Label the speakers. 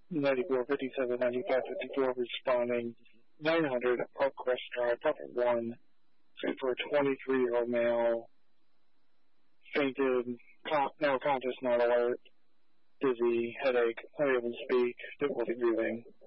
Speaker 1: 94, 57, 95, 54, responding 900 at Park Crest Drive, apartment 1, for a 23-year-old male, fainted, no conscious, not alert, dizzy, headache, unable to speak, difficulty breathing.